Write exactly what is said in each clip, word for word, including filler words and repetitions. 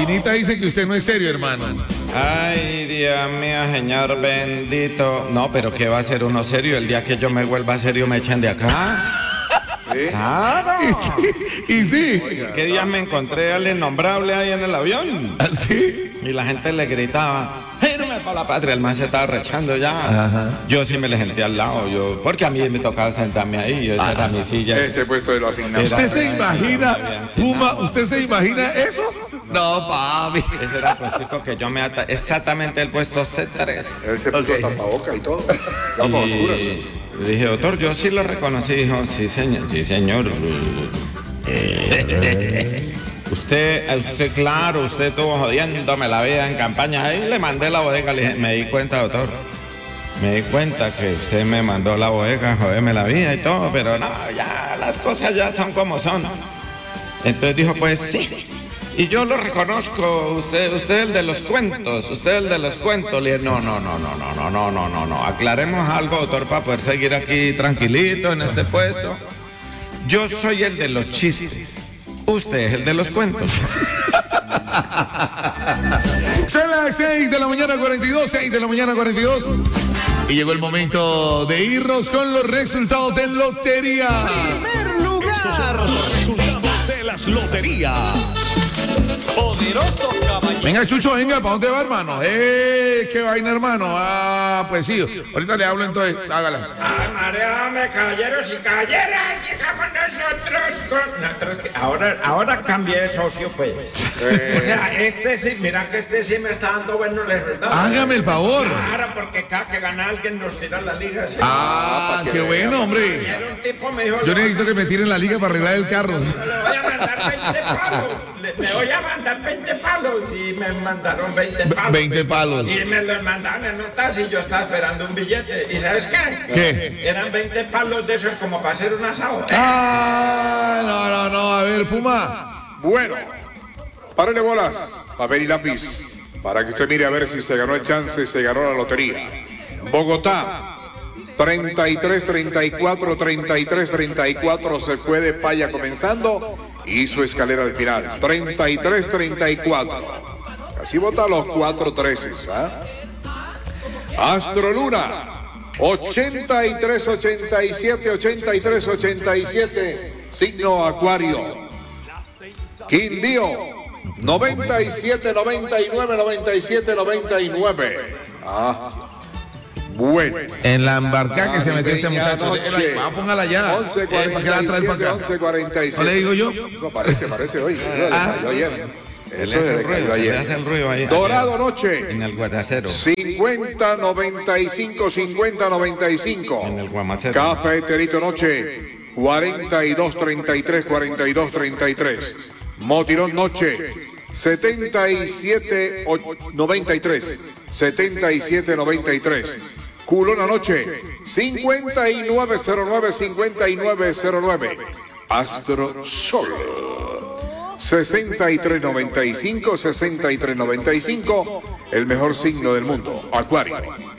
Ginita dice que usted no es serio, hermano. Ay, Dios mío, Señor bendito. No, pero ¿qué va a ser uno serio? El día que yo me vuelva serio me echan de acá. ¿Eh? Claro. Y sí, y sí. ¿Qué día me encontré al innombrable ahí en el avión? ¿Así? Y la gente le gritaba, ¡firme para la patria! El man se estaba rechando ya. Ajá. Yo sí me le senté al lado, yo, porque a mí me tocaba sentarme ahí, yo, esa era mi silla. Ese puesto de lo asignado. ¿Usted se imagina, Puma, usted se imagina eso? No, papi. Ese era el puestico que yo me ata, exactamente el puesto C tres. Él se puso Ok. tapaboca y todo. Gafas oscuras. Y dije, doctor, yo sí lo reconocí. Dijo, sí, señor, sí, señor. Eh, usted, usted, claro, usted estuvo jodiéndome la vida en campaña. Ahí le mandé la bodega, le dije, me di cuenta, doctor. Me di cuenta que usted me mandó la bodega, joderme la vida y todo, pero no, ya las cosas ya son como son. Entonces dijo, pues sí. Y yo lo reconozco, usted, usted el de los cuentos, usted el de los cuentos. Le dije, no, no, no, no, no, no, no, no, no, no. Aclaremos algo, doctor, para poder seguir aquí tranquilito en este puesto. Yo soy el de los chistes. Usted es el de los cuentos. Son las seis de la mañana cuarenta y dos, seis de la mañana cuarenta y dos. Y llegó el momento de irnos con los resultados de lotería. Primer lugar. Estos son los resultados de las loterías. Poderoso caballero. Venga, Chucho, venga, ¿para dónde va, hermano? ¡Eh, qué vaina, hermano! Ah, pues sí, ahorita le hablo entonces, hágala. Ay, mareame, caballeros y caballeras, llegamos nosotros con... nosotros que- Ahora, ahora cambié de socio, pues. O sea, este sí, mira que este sí me está dando buenos resultados. Hágame el favor. Claro, porque cada que gana alguien nos tira la liga. ¿sí? Ah, qué bueno, hombre. Era un tipo, me dijo... Yo necesito que me tiren la liga para arreglar el carro. Le voy a mandar veinte palos. Le, le voy a mandar veinte palos. Y me mandaron veinte palos. veinte palos. Y me los mandaron en notas y yo estaba esperando un billete. ¿Y sabes qué? ¿Qué? Eran veinte palos de esos como para hacer un asado. Ah, no, no, no, a ver, Puma. Bueno, párale bolas, papel y lápiz, para que usted mire a ver si se ganó el chance, se ganó la lotería. Bogotá, treinta y tres, treinta y cuatro, treinta y tres, treinta y cuatro, se fue de paya comenzando y su escalera al final. treinta y tres, treinta y cuatro. Así vota los cuatro treces, ¿ah? Astroluna, ochenta y tres, ochenta y siete, ochenta y tres, ochenta y siete, signo Acuario. Quindío, noventa y siete, noventa y nueve, noventa y siete, noventa y nueve. Ah, bueno. En la embarcada que se metió este Caribeña muchacho. noche. Ah, póngala ya. once Eh, ¿para qué la trae cuarenta y para siete, acá? once cuarenta y siete. ¿No le digo yo? Eso aparece, aparece hoy. Eso le Ah. cayó ayer. Eso Le hace le el ruido, cayó le ayer. hace el ruido ahí. Dorado noche. En el guaracero. cincuenta, noventa y cinco, cincuenta, noventa y cinco. En el guamacero. Cafeterito noche, cuarenta y dos, treinta y tres, cuarenta y dos, treinta y tres. Motirón noche, setenta y siete, noventa y tres. setenta y siete, noventa y tres. Culona noche, cincuenta y nueve, cero nueve, cincuenta y nueve, cero nueve. Astro Sol. sesenta y tres noventa y cinco, sesenta y tres noventa y cinco, el mejor signo del mundo, Acuario.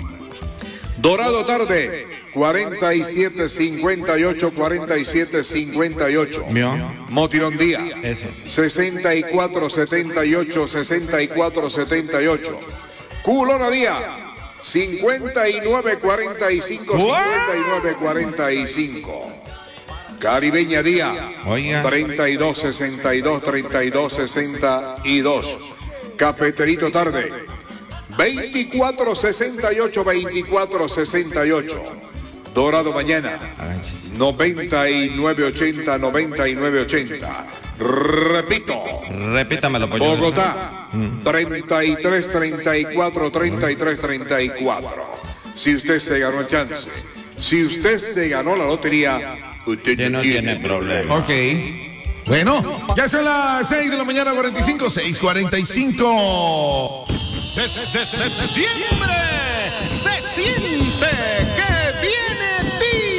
Dorado tarde, cuarenta y siete cincuenta y ocho, cuarenta y siete cincuenta y ocho. ¿Vio? Motirón día, Eso. sesenta y cuatro setenta y ocho, sesenta y cuatro setenta y ocho. Culona día, cincuenta y nueve cuarenta y cinco, cincuenta y nueve cuarenta y cinco. Caribeña día, Oiga. treinta y dos sesenta y dos, treinta y dos sesenta y dos. Cafeterito tarde, veinticuatro sesenta y ocho, veinticuatro sesenta y ocho. Dorado mañana, noventa y nueve ochenta, noventa y nueve ochenta. Repito, Repítamelo, pollo. Bogotá, treinta y tres, treinta y cuatro, treinta y tres, treinta y cuatro. Si usted se ganó el chance, si usted se ganó la lotería, usted Que no tiene problema. Ok. Bueno, ya son las seis de la mañana, cuarenta y cinco, seis cuarenta y cinco. Desde septiembre se siente